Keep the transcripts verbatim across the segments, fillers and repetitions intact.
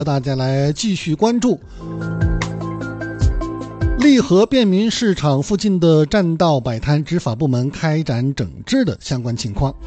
大家来继续关注利河便民市场附近的占道摆摊，执法部门开展整治的相关情况。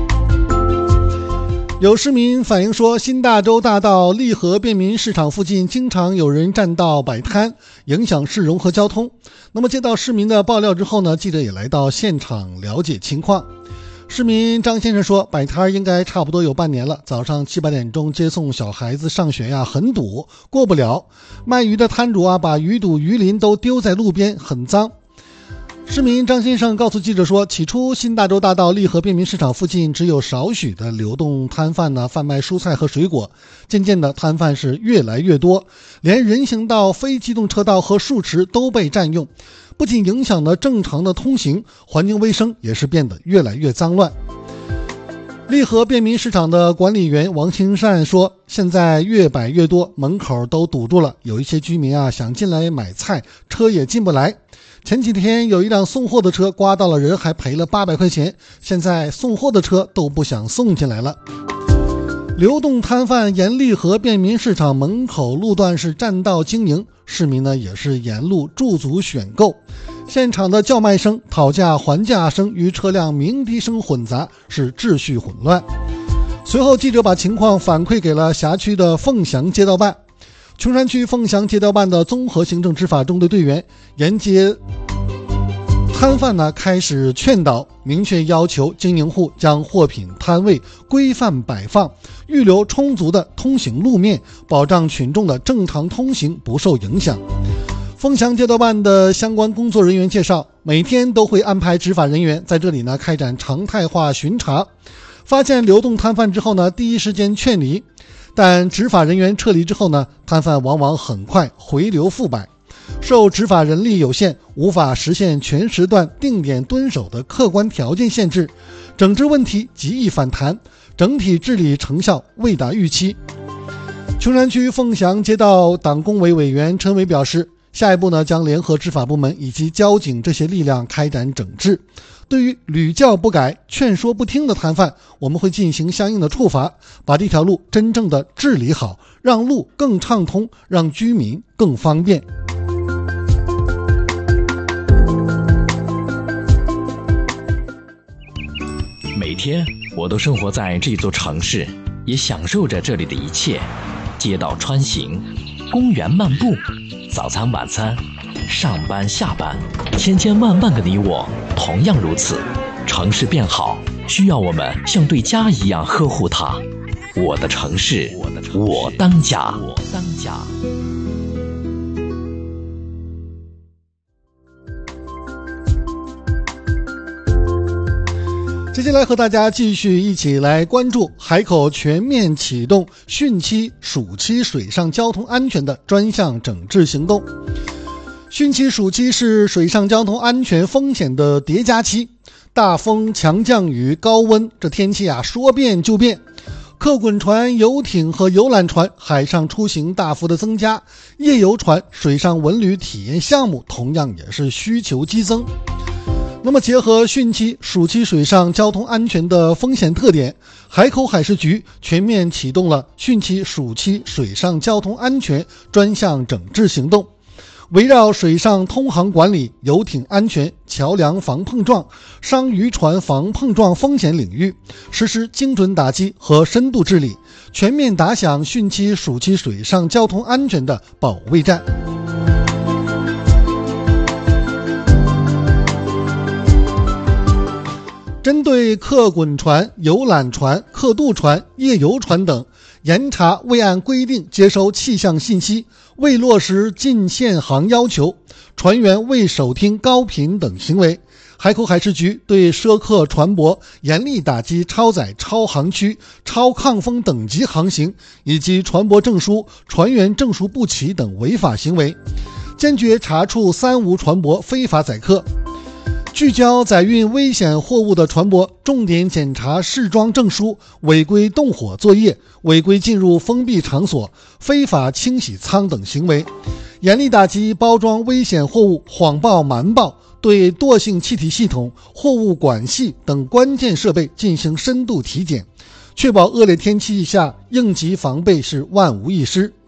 有市民反映说，新大洲大道利河便民市场附近经常有人占道摆摊，影响市容和交通。那么接到市民的爆料之后呢，记者也来到现场了解情况。市民张先生说，摆摊应该差不多有半年了，早上七八点钟接送小孩子上学呀，很堵，过不了。卖鱼的摊主啊，把鱼肚鱼鳞都丢在路边，很脏。市民张先生告诉记者说，起初新大洲大道利河便民市场附近只有少许的流动摊贩呢，贩卖蔬菜和水果。渐渐的，摊贩是越来越多，连人行道、非机动车道和树池都被占用，不仅影响了正常的通行，环境卫生也是变得越来越脏乱。利河便民市场的管理员王清善说，现在越摆越多，门口都堵住了，有一些居民啊想进来买菜，车也进不来。前几天有一辆送货的车刮到了人，还赔了八百块钱，现在送货的车都不想送进来了。流动摊贩沿利河便民市场门口路段是占道经营，市民呢也是沿路驻足选购。现场的叫卖声、讨价还价声与车辆鸣笛声混杂，是秩序混乱。随后记者把情况反馈给了辖区的凤翔街道办。琼山区凤翔街道办的综合行政执法中队队员沿街摊贩呢开始劝导，明确要求经营户将货品摊位规范摆放，预留充足的通行路面，保障群众的正常通行不受影响。凤翔街道办的相关工作人员介绍，每天都会安排执法人员在这里呢开展常态化巡查，发现流动摊贩之后呢，第一时间劝离。但执法人员撤离之后呢，摊贩往往很快回流复摆。受执法人力有限，无法实现全时段定点蹲守的客观条件限制，整治问题极易反弹，整体治理成效未达预期。琼山区凤翔街道党工委委员陈伟表示，下一步呢将联合执法部门以及交警这些力量开展整治。对于屡教不改、劝说不听的摊贩，我们会进行相应的处罚，把这条路真正的治理好，让路更畅通，让居民更方便。 每天我都生活在这座城市，也享受着这里的一切，街道穿行，公园漫步，早餐晚餐，上班下班，千千万万个你我同样如此。城市变好，需要我们像对家一样呵护它。我的城市，我当家。我当家。 接下来和大家继续一起来关注海口全面启动汛期、暑期水上交通安全的专项整治行动。汛期、暑期是水上交通安全风险的叠加期，大风、强降雨、高温，这天气啊说变就变。客滚船、游艇和游览船海上出行大幅的增加，夜游船、水上文旅体验项目同样也是需求激增。那么结合汛期、暑期水上交通安全的风险特点，海口海事局全面启动了汛期、暑期水上交通安全专项整治行动，围绕水上通航管理、游艇安全、桥梁防碰撞、商渔船防碰撞风险领域，实施精准打击和深度治理，全面打响汛期、暑期水上交通安全的保卫战。针对客滚船、游览船、客渡船、夜游船等严查未按规定接收气象信息、未落实进限航要求、船员未守听高频等行为，海口海事局对涉客船舶严厉打击超载、超航区、超抗风等级航行以及船舶证书、船员证书不齐等违法行为，坚决查处三无船舶非法载客。聚焦载运危险货物的船舶，重点检查试装证书、违规动火作业、违规进入封闭场所、非法清洗舱等行为，严厉打击包装危险货物谎报瞒报，对惰性气体系统、货物管系等关键设备进行深度体检， 确保恶劣天气下应急防备是万无一失。